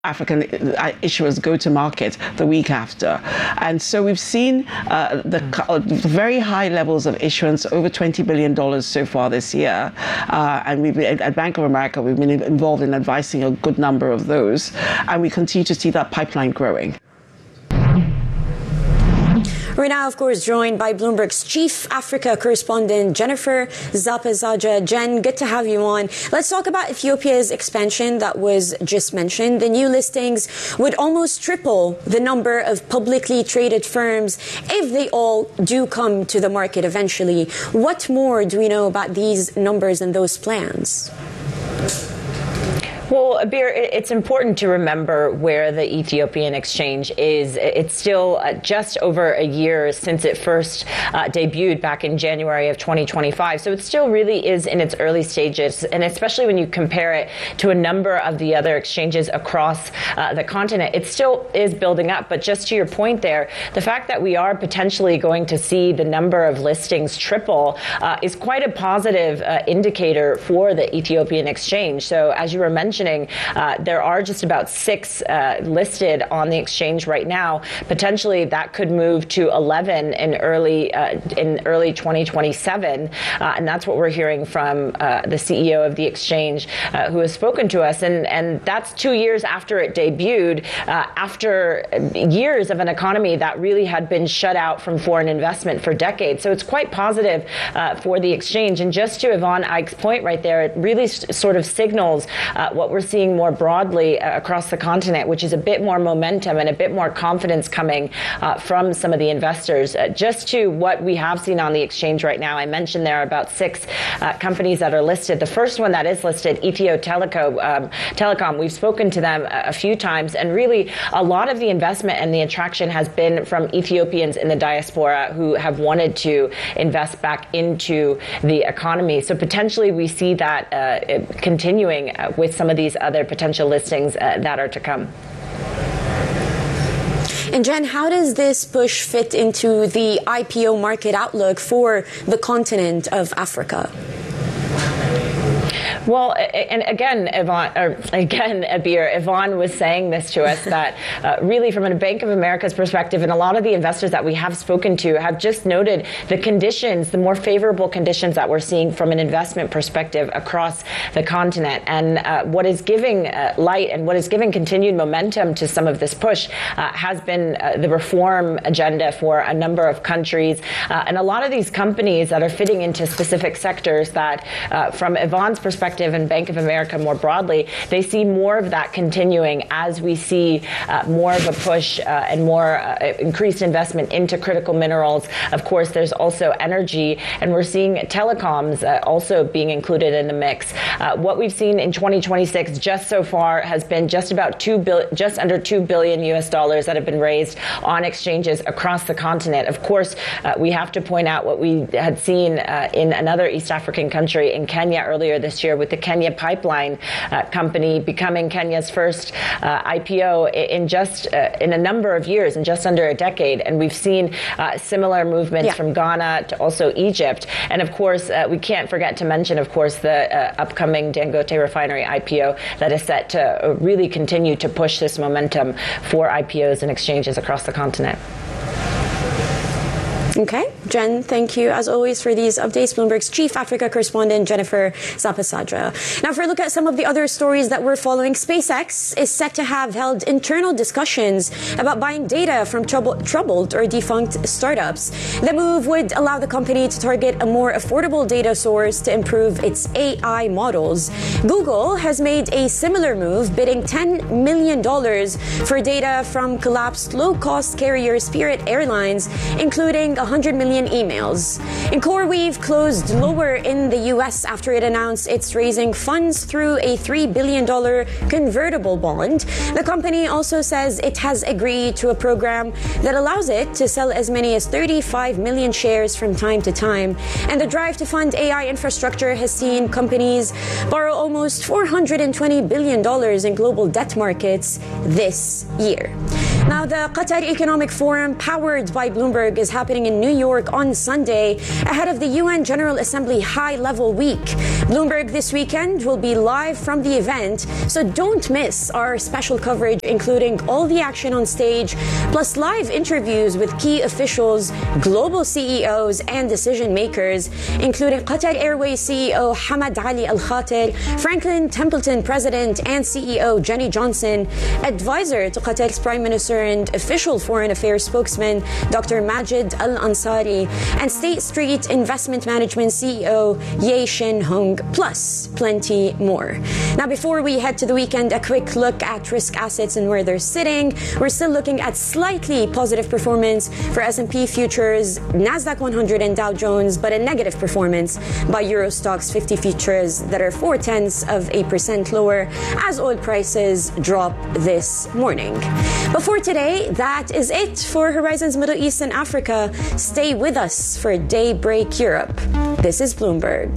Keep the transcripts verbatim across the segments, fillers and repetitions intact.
African issuers go to market the week after. And so we've seen uh, the uh, very high levels of issuance, over twenty billion dollars so far this year. Uh, and we've been, at Bank of America, we've been involved in advising a good number of those. And we continue to see that pipeline growing. We're now, of course, joined by Bloomberg's chief Africa correspondent, Jennifer Zappa-Zadra. Jen, good to have you on. Let's talk about Ethiopia's expansion that was just mentioned. The new listings would almost triple the number of publicly traded firms if they all do come to the market eventually. What more do we know about these numbers and those plans? Well, Abir, it's important to remember where the Ethiopian exchange is. It's still uh, just over a year since it first uh, debuted back in January of twenty twenty-five. So it still really is in its early stages, and especially when you compare it to a number of the other exchanges across uh, the continent, it still is building up. But just to your point there, the fact that we are potentially going to see the number of listings triple uh, is quite a positive uh, indicator for the Ethiopian exchange. So as you were mentioning, Uh, there are just about six uh, listed on the exchange right now. Potentially, that could move to eleven in early uh, in early twenty twenty-seven, uh, and that's what we're hearing from uh, the C E O of the exchange, uh, who has spoken to us. And and that's two years after it debuted, uh, after years of an economy that really had been shut out from foreign investment for decades. So it's quite positive uh, for the exchange. And just to Yvonne Eich's point right there, it really s- sort of signals uh, what we're seeing more broadly uh, across the continent, which is a bit more momentum and a bit more confidence coming uh, from some of the investors. Uh, just to what we have seen on the exchange right now, I mentioned there are about six uh, companies that are listed. The first one that is listed, Ethio Teleco, um, Telecom, we've spoken to them a, a few times, and really a lot of the investment and the attraction has been from Ethiopians in the diaspora who have wanted to invest back into the economy. So potentially we see that uh, continuing uh, with some of these other potential listings uh, that are to come. And Jen, how does this push fit into the I P O market outlook for the continent of Africa? Well, and again, Yvonne, or again, Abir, Yvonne was saying this to us that uh, really from a Bank of America's perspective, and a lot of the investors that we have spoken to have just noted the conditions, the more favorable conditions that we're seeing from an investment perspective across the continent. And uh, what is giving uh, light and what is giving continued momentum to some of this push uh, has been uh, the reform agenda for a number of countries. Uh, and a lot of these companies that are fitting into specific sectors that, uh, from Yvonne's perspective, and Bank of America more broadly, they see more of that continuing as we see uh, more of a push uh, and more uh, increased investment into critical minerals. Of course, there's also energy, and we're seeing telecoms uh, also being included in the mix. Uh, what we've seen in twenty twenty-six just so far has been just about two billion, just under two billion U S dollars that have been raised on exchanges across the continent. Of course, uh, we have to point out what we had seen uh, in another East African country, in Kenya earlier this year, with the Kenya Pipeline uh, Company becoming Kenya's first uh, I P O in just uh, in a number of years, in just under a decade. And we've seen uh, similar movements yeah. from Ghana to also Egypt. And of course, uh, we can't forget to mention, of course, the uh, upcoming Dangote Refinery I P O that is set to really continue to push this momentum for I P Os and exchanges across the continent. Okay, Jen, thank you as always for these updates. Bloomberg's chief Africa correspondent, Jennifer Zappa-Zadra. Now, for a look at some of the other stories that we're following, SpaceX is set to have held internal discussions about buying data from trouble, troubled or defunct startups. The move would allow the company to target a more affordable data source to improve its A I models. Google has made a similar move, bidding ten million dollars for data from collapsed low-cost carrier Spirit Airlines, including one hundred million emails. And CoreWeave closed lower in the U S after it announced it's raising funds through a three billion dollars convertible bond. The company also says it has agreed to a program that allows it to sell as many as thirty-five million shares from time to time. And the drive to fund A I infrastructure has seen companies borrow almost four hundred twenty billion dollars in global debt markets this year. Now, the Qatar Economic Forum, powered by Bloomberg, is happening in New York on Sunday ahead of the U N General Assembly High-Level Week. Bloomberg this weekend will be live from the event, so don't miss our special coverage, including all the action on stage, plus live interviews with key officials, global C E Os, and decision makers, including Qatar Airways C E O Hamad Ali Al Khater, Franklin Templeton President and C E O Jenny Johnson, advisor to Qatar's Prime Minister and official foreign affairs spokesman Doctor Majid Al Ansari, and State Street Investment Management C E O Ye Shin Hung, plus plenty more. Now, before we head to the weekend, a quick look at risk assets and where they're sitting. We're still looking at slightly positive performance for S and P futures, Nasdaq one hundred and Dow Jones, but a negative performance by Euro Stoxx fifty futures that are four tenths of a percent lower as oil prices drop this morning. But for today, that is it for Horizons Middle East and Africa. Stay with us for Daybreak Europe. This is Bloomberg.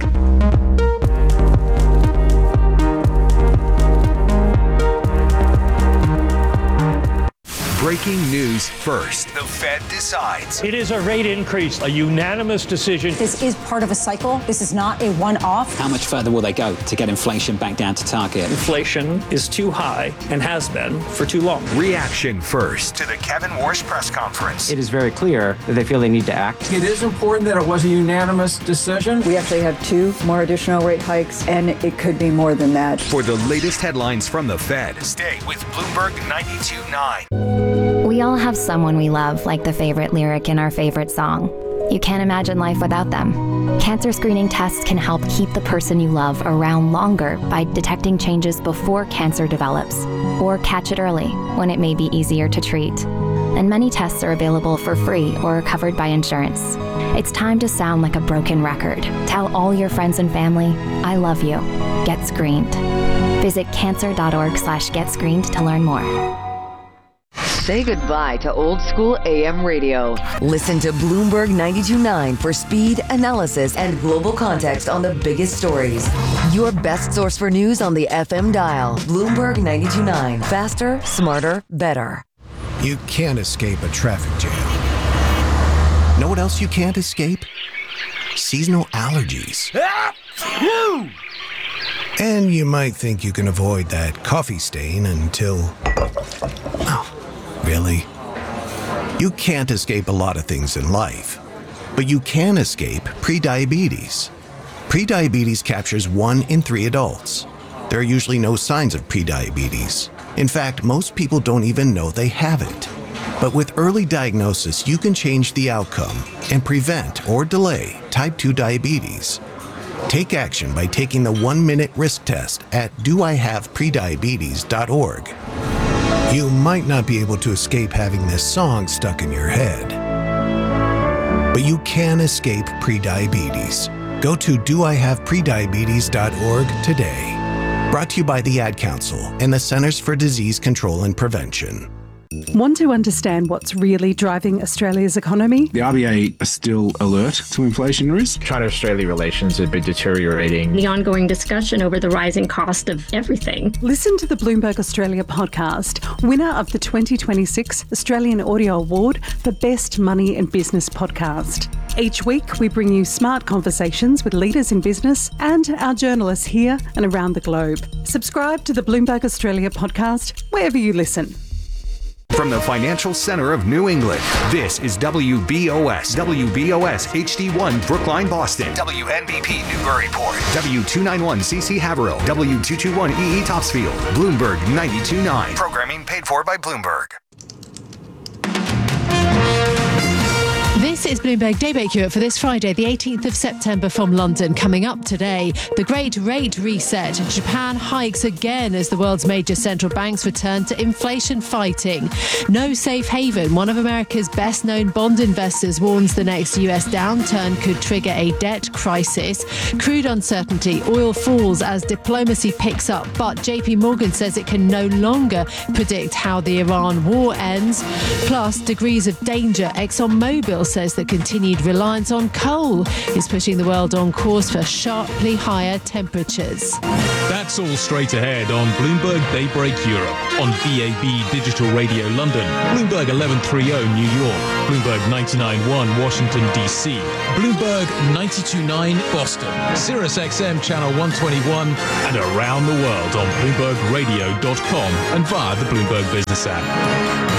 Breaking news first. The Fed decides. It is a rate increase, a unanimous decision. This is part of a cycle. This is not a one-off. How much further will they go to get inflation back down to target? Inflation is too high and has been for too long. Reaction first to the Kevin Warsh press conference. It is very clear that they feel they need to act. It is important that it was a unanimous decision. We actually have two more additional rate hikes, and it could be more than that. For the latest headlines from the Fed, stay with Bloomberg ninety-two point nine. We all have someone we love, like the favorite lyric in our favorite song. You can't imagine life without them. Cancer screening tests can help keep the person you love around longer by detecting changes before cancer develops, or catch it early when it may be easier to treat. And many tests are available for free or covered by insurance. It's time to sound like a broken record. Tell all your friends and family, I love you. Get screened. Visit cancer.org slash get screened to learn more. Say goodbye to old school A M radio. Listen to Bloomberg ninety-two point nine for speed, analysis, and global context on the biggest stories. Your best source for news on the F M dial. Bloomberg ninety-two point nine. Faster, smarter, better. You can't escape a traffic jam. Know what else you can't escape? Seasonal allergies. And you might think you can avoid that coffee stain until... Oh. Really? You can't escape a lot of things in life, but you can escape prediabetes. Prediabetes captures one in three adults. There are usually no signs of prediabetes. In fact, most people don't even know they have it. But with early diagnosis, you can change the outcome and prevent or delay type two diabetes. Take action by taking the one-minute risk test at do I have prediabetes dot org. You might not be able to escape having this song stuck in your head, but you can escape prediabetes. Go to do I have prediabetes dot org today. Brought to you by the Ad Council and the Centers for Disease Control and Prevention. Want to understand what's really driving Australia's economy? The R B A are still alert to inflation risk. China-Australia relations have been deteriorating. The ongoing discussion over the rising cost of everything. Listen to the Bloomberg Australia podcast, winner of the twenty twenty-six Australian Audio Award for Best Money and Business Podcast. Each week, we bring you smart conversations with leaders in business and our journalists here and around the globe. Subscribe to the Bloomberg Australia podcast wherever you listen. From the financial center of New England, this is W B O S, W B O S H D one Brookline, Boston, W N B P Newburyport, W two ninety-one C C Haverhill, W two twenty-one E E Topsfield, Bloomberg ninety-two point nine. Programming paid for by Bloomberg. This is Bloomberg Daybreak Europe for this Friday, the eighteenth of September from London. Coming up today, the great rate reset. Japan hikes again as the world's major central banks return to inflation fighting. No safe haven. One of America's best-known bond investors warns the next U S downturn could trigger a debt crisis. Crude uncertainty. Oil falls as diplomacy picks up, but J P Morgan says it can no longer predict how the Iran war ends. Plus, degrees of danger. ExxonMobil says that continued reliance on coal is pushing the world on course for sharply higher temperatures. That That's all straight ahead on Bloomberg Daybreak Europe, on B A B Digital Radio London, Bloomberg eleven thirty New York, Bloomberg ninety-nine point one Washington, D C, Bloomberg ninety-two point nine Boston, Sirius X M Channel one twenty-one, and around the world on Bloomberg Radio dot com and via the Bloomberg Business app.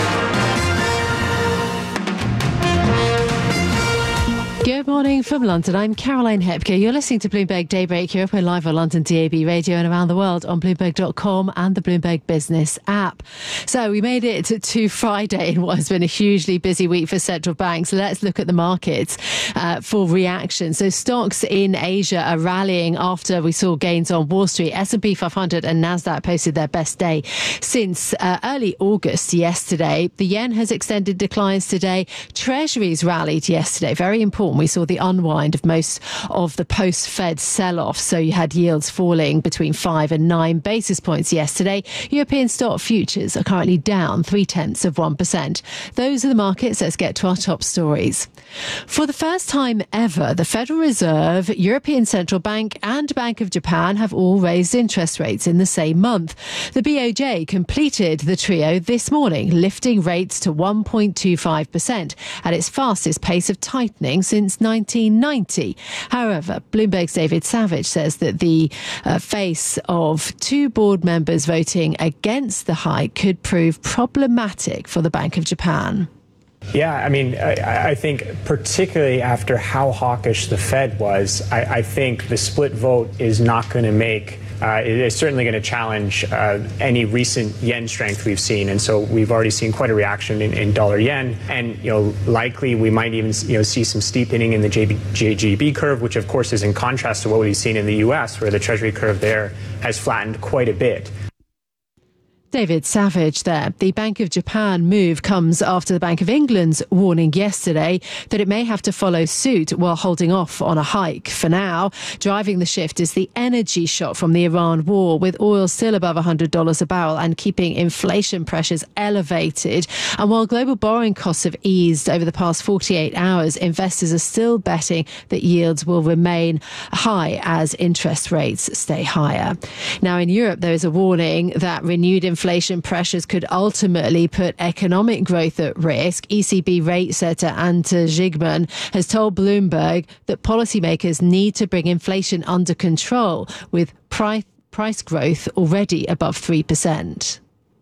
Good morning from London. I'm Caroline Hepker. You're listening to Bloomberg Daybreak Europe. We're live on London D A B Radio and around the world on Bloomberg dot com and the Bloomberg Business app. So we made it to Friday in what has been a hugely busy week for central banks. Let's look at the markets uh, for reaction. So stocks in Asia are rallying after we saw gains on Wall Street. S and P five hundred and NASDAQ posted their best day since uh, early August yesterday. The yen has extended declines today. Treasuries rallied yesterday. Very important. We saw the unwind of most of the post-Fed sell-off. So you had yields falling between five and nine basis points yesterday. European stock futures are currently down three-tenths of one percent. Those are the markets. Let's get to our top stories. For the first time ever, the Federal Reserve, European Central Bank and Bank of Japan have all raised interest rates in the same month. The B O J completed the trio this morning, lifting rates to one point two five percent at its fastest pace of tightening since nineteen ninety. However, Bloomberg's David Savage says that the uh, face of two board members voting against the hike could prove problematic for the Bank of Japan. Yeah, I mean, I, I think particularly after how hawkish the Fed was, I, I think the split vote is not going to make Uh, it is certainly going to challenge uh, any recent yen strength we've seen, and so we've already seen quite a reaction in, in dollar yen, and you know likely we might even you know see some steepening in the J G B curve, which of course is in contrast to what we've seen in the U S, where the Treasury curve there has flattened quite a bit. David Savage there. The Bank of Japan move comes after the Bank of England's warning yesterday that it may have to follow suit while holding off on a hike. For now, driving the shift is the energy shock from the Iran war, with oil still above one hundred dollars a barrel and keeping inflation pressures elevated. And while global borrowing costs have eased over the past forty-eight hours, investors are still betting that yields will remain high as interest rates stay higher. Now, in Europe, there is a warning that renewed inflation Inflation pressures could ultimately put economic growth at risk. E C B rate setter Ante Zygmunt has told Bloomberg that policymakers need to bring inflation under control, with price, price growth already above three percent.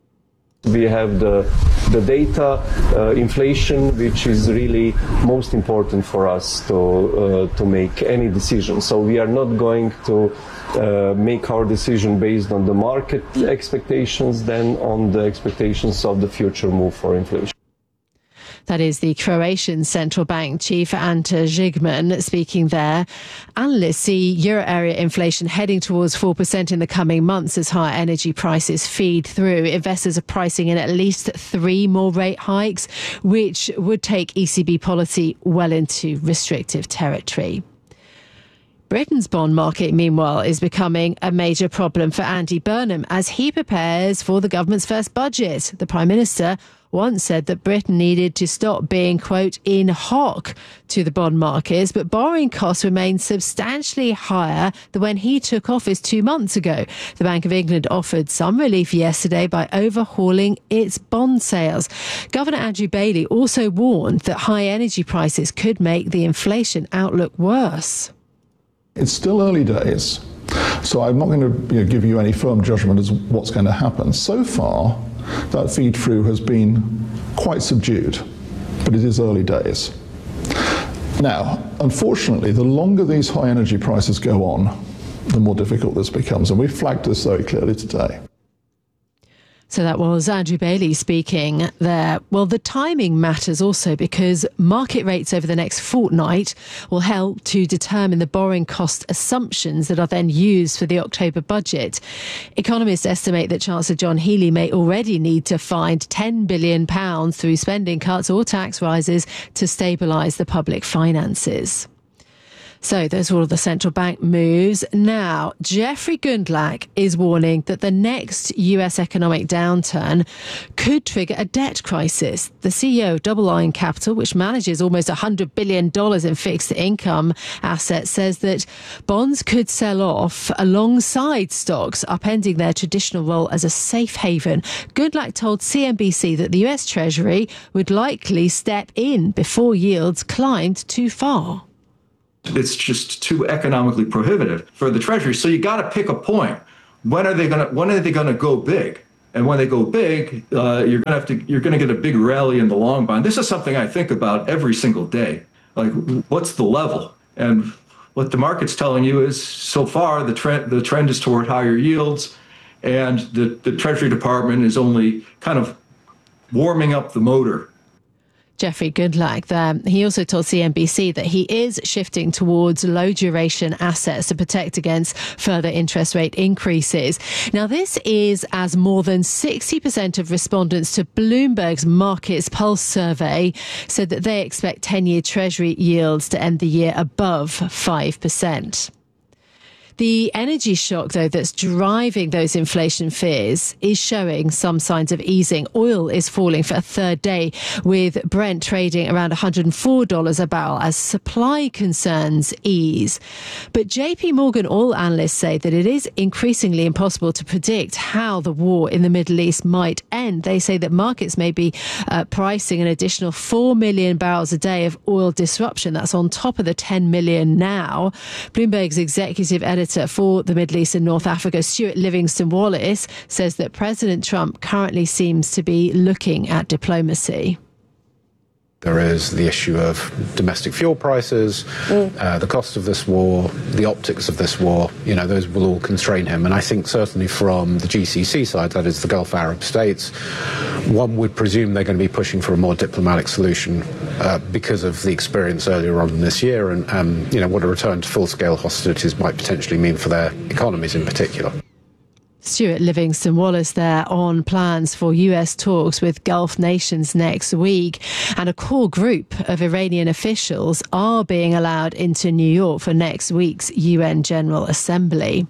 We have the, the data, uh, inflation, which is really most important for us to, uh, to make any decision. So we are not going to Uh, make our decision based on the market expectations, then on the expectations of the future move for inflation. That is the Croatian central bank chief Ante Zygmunt speaking there. Analysts see euro area inflation heading towards four percent in the coming months as higher energy prices feed through. Investors are pricing in at least three more rate hikes, which would take E C B policy well into restrictive territory. Britain's bond market, meanwhile, is becoming a major problem for Andy Burnham as he prepares for the government's first budget. The Prime Minister once said that Britain needed to stop being, quote, in hock to the bond markets, but borrowing costs remain substantially higher than when he took office two months ago. The Bank of England offered some relief yesterday by overhauling its bond sales. Governor Andrew Bailey also warned that high energy prices could make the inflation outlook worse. It's still early days, so I'm not going to you know, give you any firm judgment as what's going to happen. So far, that feed-through has been quite subdued, but it is early days. Now, unfortunately, the longer these high energy prices go on, the more difficult this becomes, and we flagged this very clearly today. So that was Andrew Bailey speaking there. Well, the timing matters also because market rates over the next fortnight will help to determine the borrowing cost assumptions that are then used for the October budget. Economists estimate that Chancellor John Healey may already need to find ten billion pounds through spending cuts or tax rises to stabilise the public finances. So those are all the central bank moves. Now, Jeffrey Gundlach is warning that the next U S economic downturn could trigger a debt crisis. The C E O of Double Iron Capital, which manages almost one hundred billion dollars in fixed income assets, says that bonds could sell off alongside stocks, upending their traditional role as a safe haven. Gundlach told C N B C that the U S Treasury would likely step in before yields climbed too far. It's just too economically prohibitive for the Treasury. So you got to pick a point. When are they going to? When are they going to go big? And when they go big, uh, you're going to have to. You're going to get a big rally in the long bond. This is something I think about every single day. Like, what's the level? And what the market's telling you is, so far the trend the trend is toward higher yields, and the the Treasury Department is only kind of warming up the motor. Jeffrey Gundlach there. He also told C N B C that he is shifting towards low duration assets to protect against further interest rate increases. Now, this is as more than sixty percent of respondents to Bloomberg's Markets Pulse survey said that they expect ten-year Treasury yields to end the year above five percent. The energy shock, though, that's driving those inflation fears is showing some signs of easing. Oil is falling for a third day, with Brent trading around one hundred four dollars a barrel as supply concerns ease. But J P Morgan oil analysts say that it is increasingly impossible to predict how the war in the Middle East might end. They say that markets may be uh, pricing an additional four million barrels a day of oil disruption. That's on top of the ten million now. Bloomberg's executive editor for the Middle East and North Africa, Stuart Livingston-Wallace, says that President Trump currently seems to be looking at diplomacy. There is the issue of domestic fuel prices, mm. uh, the cost of this war, the optics of this war. You know, those will all constrain him. And I think certainly from the G C C side, that is the Gulf Arab states, one would presume they're going to be pushing for a more diplomatic solution uh, because of the experience earlier on this year and, um, you know, what a return to full-scale hostilities might potentially mean for their economies in particular. Stuart Livingston-Wallace there on plans for U S talks with Gulf nations next week. And a core group of Iranian officials are being allowed into New York for next week's U N General Assembly.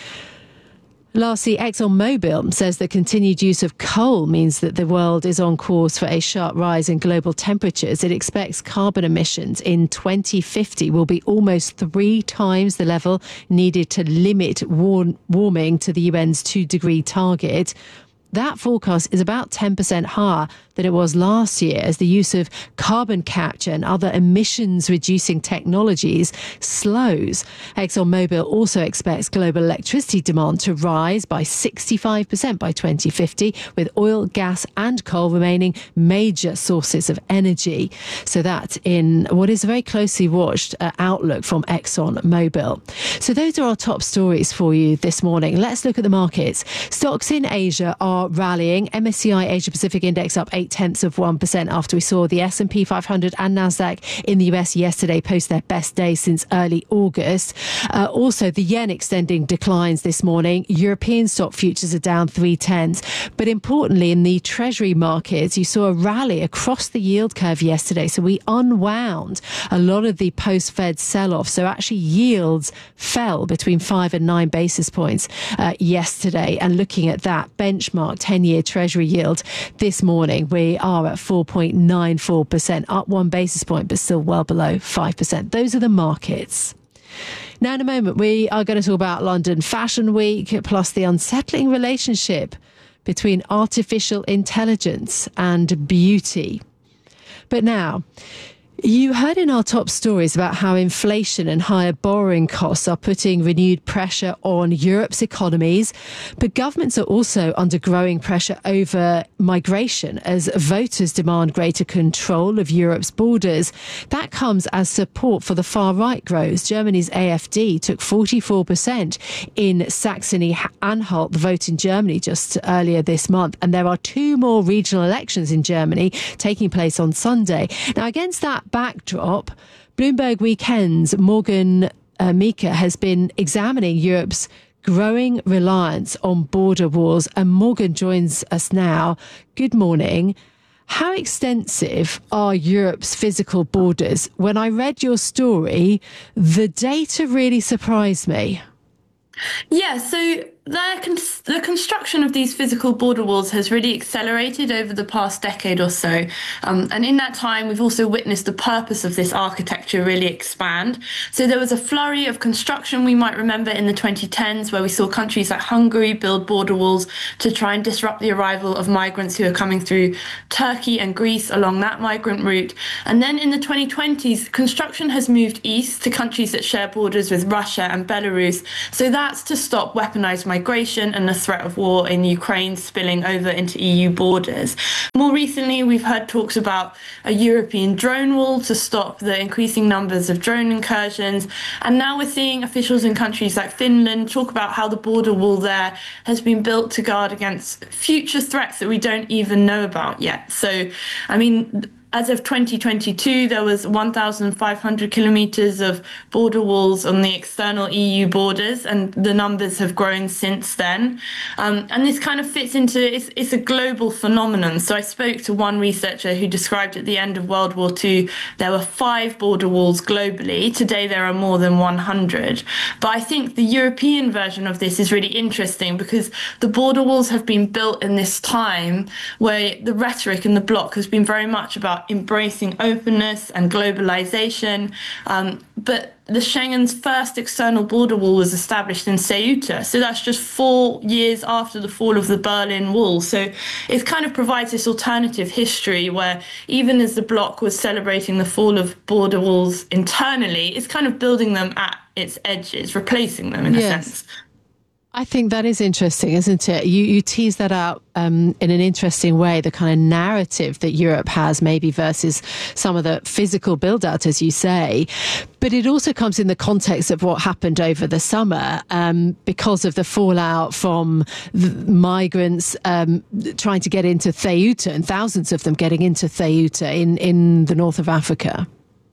Lastly, ExxonMobil says the continued use of coal means that the world is on course for a sharp rise in global temperatures. It expects carbon emissions in twenty fifty will be almost three times the level needed to limit war- warming to the U N's two-degree target. That forecast is about ten percent higher than it was last year as the use of carbon capture and other emissions-reducing technologies slows. ExxonMobil also expects global electricity demand to rise by sixty-five percent by twenty fifty, with oil, gas and coal remaining major sources of energy. So that in what is a very closely watched uh, outlook from ExxonMobil. So those are our top stories for you this morning. Let's look at the markets. Stocks in Asia are rallying. M S C I Asia Pacific Index up eight tenths of one percent after we saw the S and P five hundred and Nasdaq in the U S yesterday post their best day since early August. Uh, also, the yen extending declines this morning. European stock futures are down three tenths. But importantly, in the Treasury markets, you saw a rally across the yield curve yesterday. So we unwound a lot of the post-Fed sell-off. So actually yields fell between five and nine basis points uh, yesterday. And looking at that benchmark ten-year Treasury yield this morning, we are at four point nine four percent, up one basis point, but still well below five percent. Those are the markets. Now, in a moment, we are going to talk about London Fashion Week, plus the unsettling relationship between artificial intelligence and beauty. But now, you heard in our top stories about how inflation and higher borrowing costs are putting renewed pressure on Europe's economies, but governments are also under growing pressure over migration as voters demand greater control of Europe's borders. That comes as support for the far right grows. Germany's A F D took forty-four percent in Saxony-Anhalt, the vote in Germany just earlier this month, and there are two more regional elections in Germany taking place on Sunday. Now, against that backdrop, Bloomberg Weekend's Morgan uh, Meeker has been examining Europe's growing reliance on border walls. And Morgan joins us now. Good morning. How extensive are Europe's physical borders? When I read your story, the data really surprised me. Yeah, so the, cons- the construction of these physical border walls has really accelerated over the past decade or so. Um, and in that time, we've also witnessed the purpose of this architecture really expand. So there was a flurry of construction we might remember in the twenty tens, where we saw countries like Hungary build border walls to try and disrupt the arrival of migrants who are coming through Turkey and Greece along that migrant route. And then in the twenty twenties, construction has moved east to countries that share borders with Russia and Belarus. So that's to stop weaponized migration and the threat of war in Ukraine spilling over into E U borders. More recently, we've heard talks about a European drone wall to stop the increasing numbers of drone incursions. And now we're seeing officials in countries like Finland talk about how the border wall there has been built to guard against future threats that we don't even know about yet. So, I mean, as of twenty twenty-two, there was one thousand five hundred kilometres of border walls on the external E U borders, and the numbers have grown since then. Um, and this kind of fits into, it's, it's a global phenomenon. So I spoke to one researcher who described at the end of World War Two, there were five border walls globally. Today, there are more than one hundred. But I think the European version of this is really interesting because the border walls have been built in this time where the rhetoric in the bloc has been very much about embracing openness and globalization. Um, but the Schengen's first external border wall was established in Ceuta. So that's just four years after the fall of the Berlin Wall. So it kind of provides this alternative history where even as the bloc was celebrating the fall of border walls internally, it's kind of building them at its edges, replacing them in Yes. a sense. I think that is interesting, isn't it? You you tease that out um, in an interesting way, the kind of narrative that Europe has maybe versus some of the physical build-out, as you say. But it also comes in the context of what happened over the summer um, because of the fallout from the migrants um, trying to get into Ceuta and thousands of them getting into Ceuta in, in the north of Africa.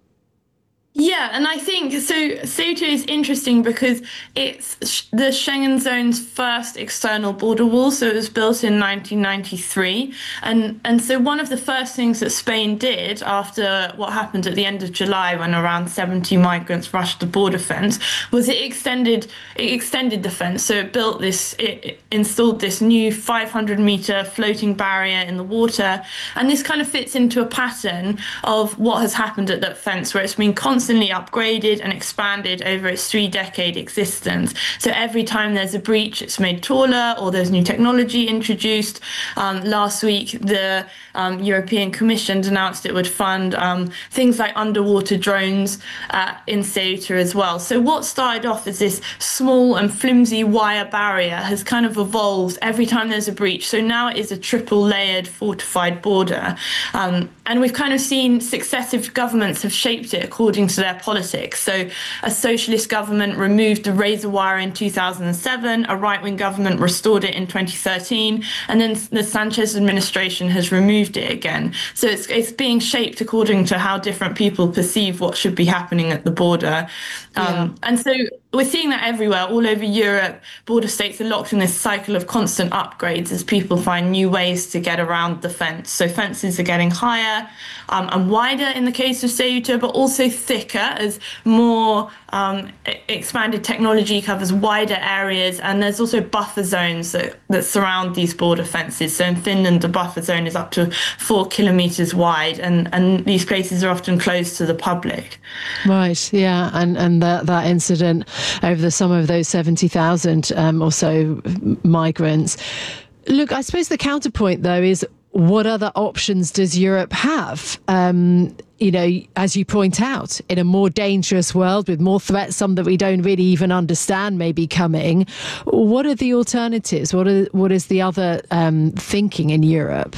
Yeah, and I think so. Ceuta is interesting because it's the Schengen zone's first external border wall. So it was built in nineteen ninety-three, and and so one of the first things that Spain did after what happened at the end of July, when around seventy migrants rushed the border fence, was it extended it extended the fence. So it built this, it, it installed this new five hundred meter floating barrier in the water, and this kind of fits into a pattern of what has happened at that fence, where it's been constantly upgraded and expanded over its three-decade existence. So every time there's a breach, it's made taller or there's new technology introduced. Um, last week, the um, European Commission announced it would fund um, things like underwater drones uh, in Ceuta as well. So what started off as this small and flimsy wire barrier has kind of evolved every time there's a breach. So now it is a triple-layered fortified border. Um, and we've kind of seen successive governments have shaped it according to their politics. So a socialist government removed the razor wire in two thousand seven, a right-wing government restored it in twenty thirteen, and then the Sanchez administration has removed it again. So it's it's being shaped according to how different people perceive what should be happening at the border. Um, yeah. And so we're seeing that everywhere, all over Europe. Border states are locked in this cycle of constant upgrades as people find new ways to get around the fence. So fences are getting higher um, and wider in the case of Ceuta, but also thicker as more um, expanded technology covers wider areas. And there's also buffer zones that, that surround these border fences. So in Finland, the buffer zone is up to four kilometres wide, and, and these places are often closed to the public. Right, yeah, and, and that, that incident over the summer of those seventy thousand um, or so migrants. Look, I suppose the counterpoint, though, is what other options does Europe have? Um, you know, as you point out, in a more dangerous world with more threats, some that we don't really even understand may be coming. What are the alternatives? What are what is the other um, thinking in Europe?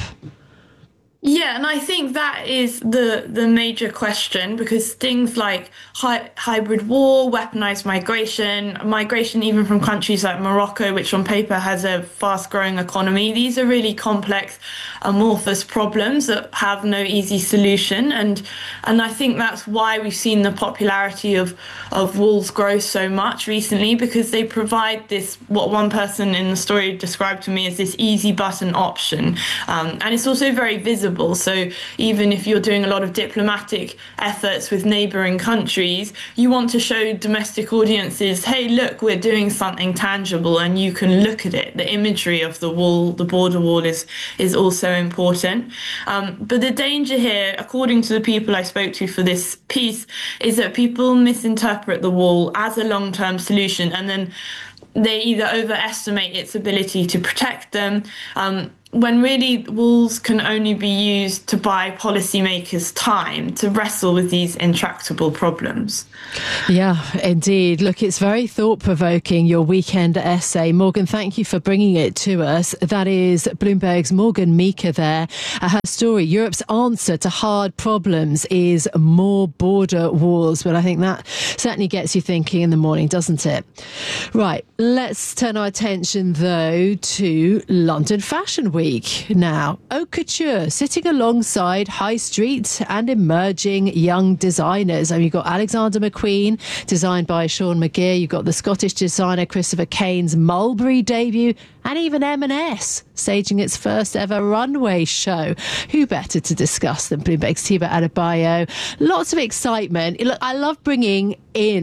Yeah, and I think that is the the major question, because things like hi- hybrid war, weaponized migration, migration even from countries like Morocco, which on paper has a fast-growing economy, these are really complex, amorphous problems that have no easy solution. And and I think that's why we've seen the popularity of, of walls grow so much recently, because they provide this, what one person in the story described to me as this easy button option. Um, and it's also very visible. visible. So even if you're doing a lot of diplomatic efforts with neighbouring countries, you want to show domestic audiences, hey, look, we're doing something tangible and you can look at it. The imagery of the wall, the border wall is, is also important. Um, but the danger here, according to the people I spoke to for this piece, is that people misinterpret the wall as a long-term solution, and then they either overestimate its ability to protect them, um, when really walls can only be used to buy policymakers time to wrestle with these intractable problems. Yeah, indeed. Look, it's very thought-provoking, your weekend essay. Morgan, thank you for bringing it to us. That is Bloomberg's Morgan Meeker there. Uh, her story, Europe's answer to hard problems is more border walls. But I think that certainly gets you thinking in the morning, doesn't it? Right, let's turn our attention, though, to London Fashion Week. Now, haute couture sitting alongside high street and emerging young designers. I mean, you've got Alexander McQueen, designed by Sean McGear. You've got the Scottish designer Christopher Kane's Mulberry debut, and even M and S staging its first ever runway show. Who better to discuss than Bloomberg's Tiba Adebayo? Lots of excitement. Look, I love bringing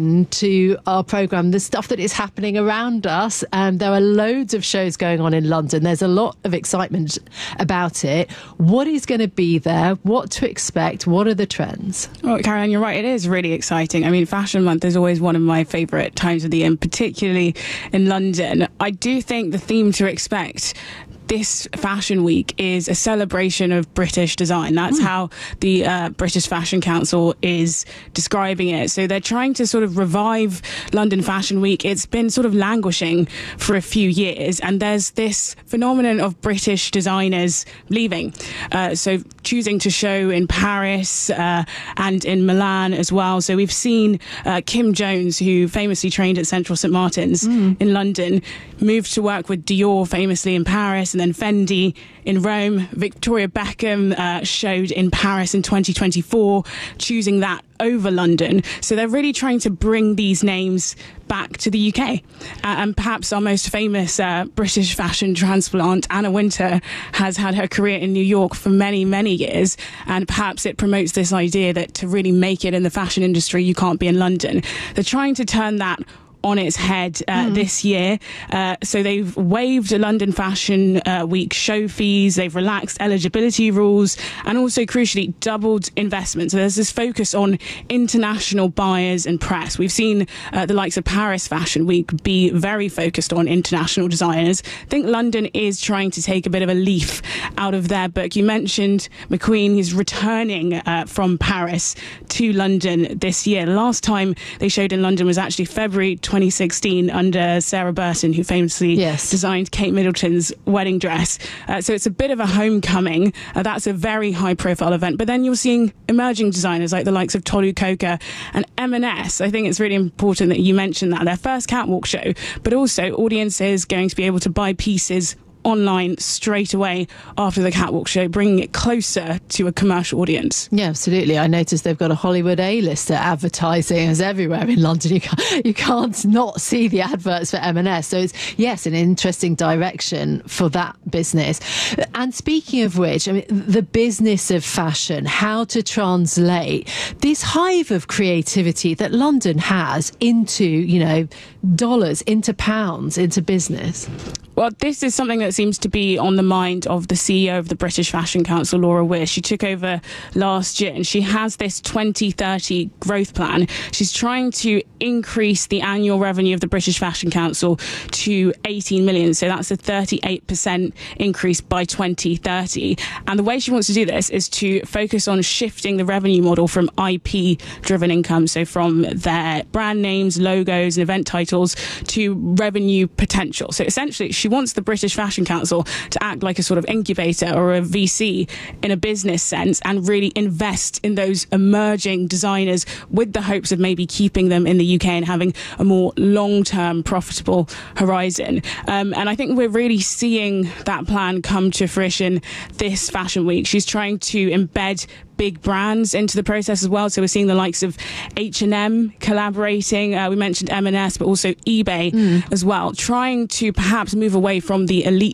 into our programme the stuff that is happening around us, and there are loads of shows going on in London. There's a lot of excitement about it. What is going to be there? What to expect? What are the trends? Well, Caroline, you're right. It is really exciting. I mean, Fashion Month is always one of my favourite times of the year, particularly in London. I do think the theme to expect this Fashion Week is a celebration of British design. That's mm. how the uh, British Fashion Council is describing it. So they're trying to sort of revive London Fashion Week. It's been sort of languishing for a few years, and there's this phenomenon of British designers leaving. Uh, so choosing to show in Paris uh, and in Milan as well. So we've seen uh, Kim Jones, who famously trained at Central Saint Martin's mm. in London, moved to work with Dior famously in Paris, and then Fendi in Rome. Victoria Beckham uh, showed in Paris in twenty twenty-four, choosing that over London. So they're really trying to bring these names back to the U K. Uh, and perhaps our most famous uh, British fashion transplant, Anna Wintour, has had her career in New York for many, many years. And perhaps it promotes this idea that to really make it in the fashion industry, you can't be in London. They're trying to turn that on its head uh, mm. this year. Uh, so they've waived a London Fashion uh, Week show fees, they've relaxed eligibility rules, and also crucially doubled investment. So there's this focus on international buyers and press. We've seen uh, the likes of Paris Fashion Week be very focused on international designers. I think London is trying to take a bit of a leaf out of their book. You mentioned McQueen. He's returning uh, from Paris to London this year. The last time they showed in London was actually February twenty sixteen under Sarah Burton, who famously yes. designed Kate Middleton's wedding dress. Uh, so it's a bit of a homecoming. Uh, that's a very high-profile event. But then you're seeing emerging designers like the likes of Tolu Coker and M and S. I think it's really important that you mention that. Their first catwalk show, but also audiences going to be able to buy pieces online straight away after the catwalk show, bringing it closer to a commercial audience. Yeah, absolutely. I noticed they've got a Hollywood A-lister advertising as everywhere in London. You can't, you can't not see the adverts for M and S. So it's, yes, an interesting direction for that business. And speaking of which, I mean, the business of fashion, how to translate this hive of creativity that London has into, you know, dollars, into pounds, into business. Well, this is something that seems to be on the mind of the C E O of the British Fashion Council, Laura Weir. She took over last year and she has this twenty thirty growth plan. She's trying to increase the annual revenue of the British Fashion Council to eighteen million. So that's a thirty-eight percent increase by twenty thirty. And the way she wants to do this is to focus on shifting the revenue model from I P-driven income, so from their brand names, logos and event titles, to revenue potential. So essentially, she wants the British Fashion Council to act like a sort of incubator or a V C in a business sense and really invest in those emerging designers with the hopes of maybe keeping them in the U K and having a more long-term profitable horizon. Um, and I think we're really seeing that plan come to fruition this Fashion Week. She's trying to embed big brands into the process as well. So we're seeing the likes of H and M collaborating. Uh, we mentioned M and S, but also eBay mm. as well, trying to perhaps move away from the elite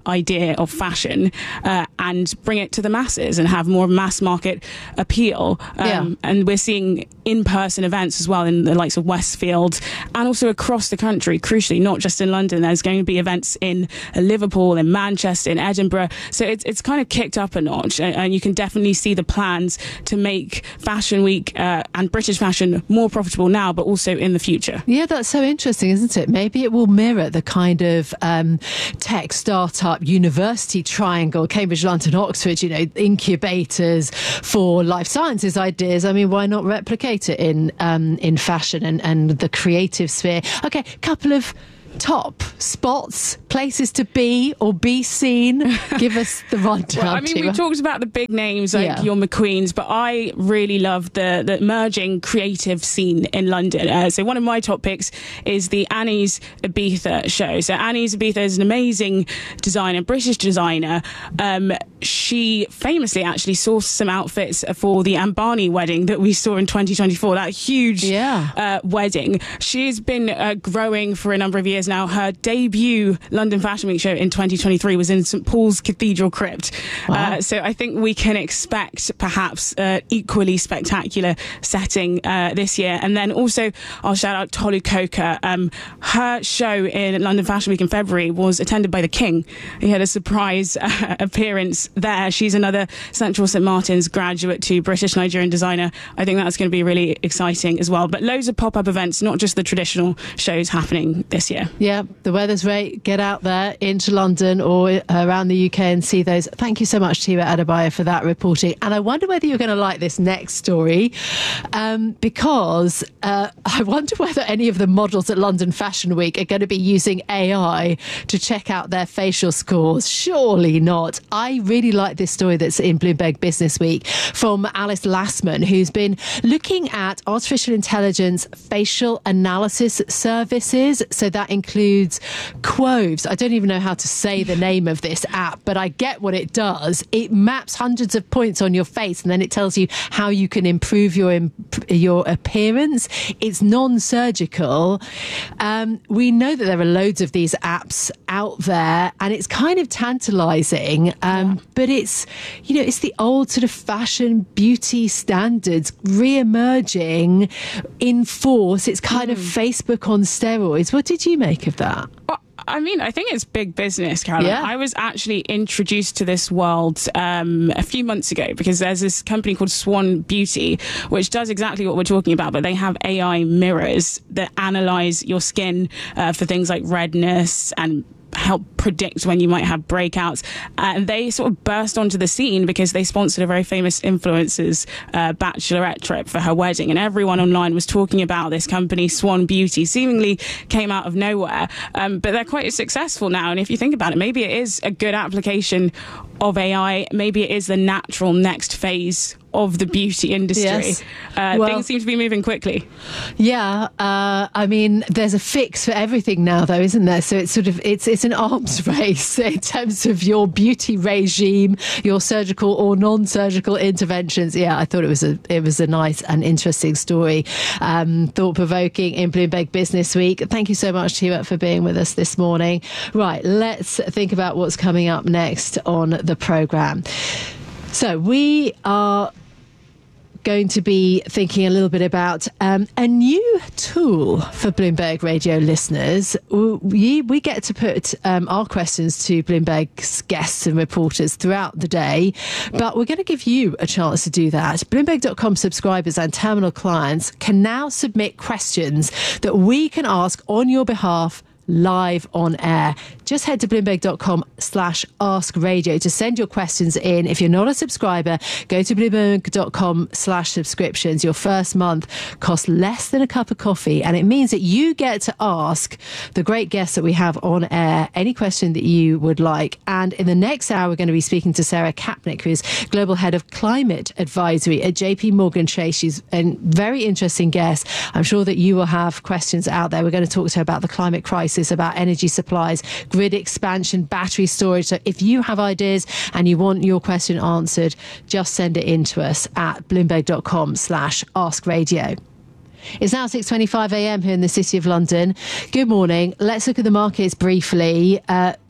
idea of fashion uh, and bring it to the masses and have more mass market appeal. Um, Yeah. And we're seeing in-person events as well in the likes of Westfield and also across the country, crucially, not just in London. There's going to be events in Liverpool, in Manchester, in Edinburgh. So it's, it's kind of kicked up a notch, and, and you can definitely see the plans to make Fashion Week uh, and British fashion more profitable now, but also in the future. Yeah, that's so interesting, isn't it? Maybe it will mirror the kind of um, tech startup university triangle, Cambridge, London, Oxford, you know, incubators for life sciences ideas. I mean, why not replicate it in um, in fashion and, and the creative sphere? Okay, couple of top spots, places to be or be seen. Give us the rundown. Well, I mean, Tima. we talked about the big names like Yeah. your McQueens, but I really love the, the emerging creative scene in London. Uh, so one of my top picks is the Annie's Ibiza show. So Annie's Ibiza is an amazing designer, British designer. Um, she famously actually sourced some outfits for the Ambani wedding that we saw in twenty twenty-four, that huge Yeah. uh, wedding. She's been uh, growing for a number of years now. Her debut London Fashion Week show in twenty twenty-three was in St Paul's Cathedral Crypt. Wow. Uh, so I think we can expect perhaps an equally spectacular setting uh, this year. And then also I'll shout out Tolu Coker. Um, her show in London Fashion Week in February was attended by the King. He had a surprise uh, appearance there. She's another Central Saint Martin's graduate to British Nigerian designer. I think that's going to be really exciting as well. But loads of pop-up events, not just the traditional shows happening this year. Yeah, the weather's great. Get out there into London or around the U K and see those. Thank you so much, Tima Adebayo, for that reporting. And I wonder whether you're going to like this next story, um, because uh, I wonder whether any of the models at London Fashion Week are going to be using A I to check out their facial scores. Surely not. I really like this story that's in Bloomberg Business Week from Alice Lassman, who's been looking at artificial intelligence facial analysis services. So that includes Quoves. I don't even know how to say the name of this app, but I get what it does. It maps hundreds of points on your face, and then it tells you how you can improve your imp- your appearance. It's non-surgical. Um, we know that there are loads of these apps out there, and it's kind of tantalizing. Um, yeah. But it's, you know, it's the old sort of fashion beauty standards re-emerging in force. It's kind mm. of Facebook on steroids. What did you make of that? Well, I mean, I think it's big business, Caroline. Yeah. I was actually introduced to this world um, a few months ago because there's this company called Swan Beauty, which does exactly what we're talking about, but they have A I mirrors that analyze your skin uh, for things like redness and help predict when you might have breakouts. And they sort of burst onto the scene because they sponsored a very famous influencer's uh, bachelorette trip for her wedding. And everyone online was talking about this company, Swan Beauty, seemingly came out of nowhere. Um, but they're quite successful now. And if you think about it, maybe it is a good application of A I. Maybe it is the natural next phase of the beauty industry. Yes. Uh, well, things seem to be moving quickly. Yeah, uh, I mean, there's a fix for everything now, though, isn't there? So it's sort of it's it's an arms race in terms of your beauty regime, your surgical or non-surgical interventions. Yeah, I thought it was a it was a nice and interesting story, um, thought-provoking in Bloomberg Business Week. Thank you so much, Tima, for being with us this morning. Right, let's think about what's coming up next on the programme. So we are going to be thinking a little bit about um, a new tool for Bloomberg Radio listeners. We, we get to put um, our questions to Bloomberg's guests and reporters throughout the day, but we're going to give you a chance to do that. Bloomberg dot com subscribers and terminal clients can now submit questions that we can ask on your behalf live on air. Just head to bloomberg dot com slash ask radio to send your questions in. If you're not a subscriber, go to bloomberg dot com slash subscriptions. Your first month costs less than a cup of coffee, and it means that you get to ask the great guests that we have on air any question that you would like. And in the next hour, we're going to be speaking to Sarah Kapnick, who is Global Head of Climate Advisory at J P Morgan Chase. She's a very interesting guest. I'm sure that you will have questions out there. We're going to talk to her about the climate crisis, about energy supplies, grid expansion, battery storage. So if you have ideas and you want your question answered, just send it in to us at bloomberg dot com slash ask radio. It's now six twenty-five a m here in the City of London. Good morning. Let's look at the markets briefly. Uh,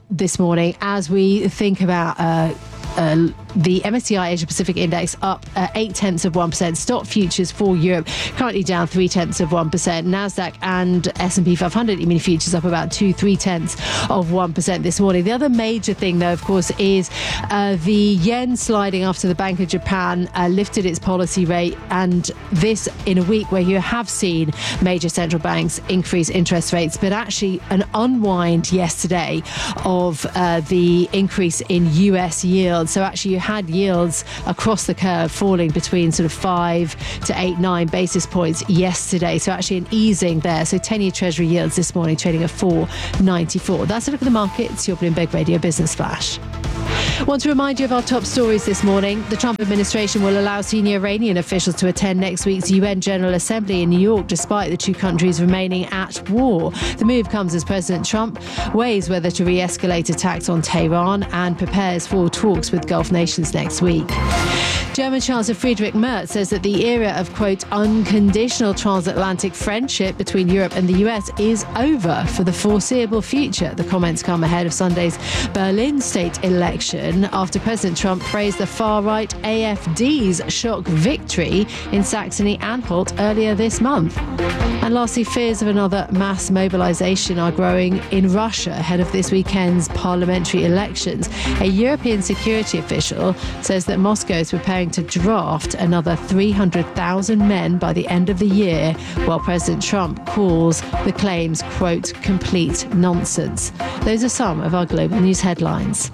this morning as we think about uh, uh, the M S C I Asia Pacific Index up uh, eight tenths of one percent. Stock futures for Europe currently down three tenths of one percent. Nasdaq and S and P five hundred E-mini futures up about two, three tenths of one percent this morning. The other major thing, though, of course, is uh, the yen sliding after the Bank of Japan uh, lifted its policy rate, and this in a week where you have seen major central banks increase interest rates, but actually an unwind yesterday of uh, the increase in U S yields. So actually you had yields across the curve falling between sort of five to eight, nine basis points yesterday. So actually an easing there. So ten-year Treasury yields this morning trading at four ninety-four. That's a look at the markets. Your Bloomberg Radio Business Flash. Want to remind you of our top stories this morning. The Trump administration will allow senior Iranian officials to attend next week's U N General Assembly in New York, despite the two countries remaining at war. The move comes as President Trump weighs whether to re-escalate attacks on Tehran and prepares for talks with Gulf nations next week. German Chancellor Friedrich Merz says that the era of, quote, unconditional transatlantic friendship between Europe and the U S is over for the foreseeable future. The comments come ahead of Sunday's Berlin state election after President Trump praised the far-right A F D's shock victory in Saxony-Anhalt earlier this month. And lastly, fears of another mass mobilization are growing in Russia ahead of this weekend's parliamentary elections. A European security official says that Moscow is preparing to draft another three hundred thousand men by the end of the year, while President Trump calls the claims, quote, complete nonsense. Those are some of our global news headlines.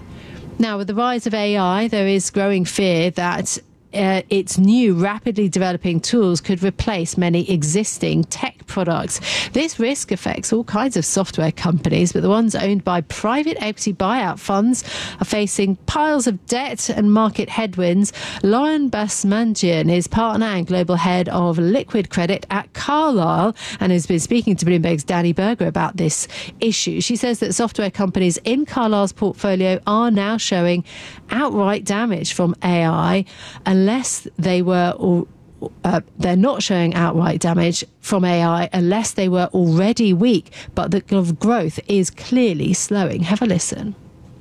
Now, with the rise of A I, there is growing fear that Uh, its new rapidly developing tools could replace many existing tech products. This risk affects all kinds of software companies, but the ones owned by private equity buyout funds are facing piles of debt and market headwinds. Lauren Basmanjian is partner and global head of liquid credit at Carlyle and has been speaking to Bloomberg's Danny Berger about this issue. She says that software companies in Carlyle's portfolio are now showing outright damage from A I, unless they were or uh, they're not showing outright damage from A I unless they were already weak, but the growth is clearly slowing. Have a listen.